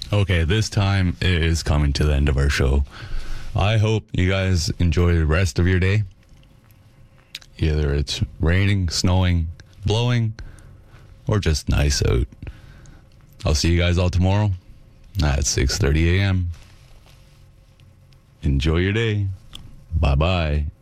Okay, this time it is coming to the end of our show. I hope you guys enjoy the rest of your day. Either it's raining, snowing, blowing, or just nice out. I'll see you guys all tomorrow at 6:30 a.m. Enjoy your day. Bye-bye.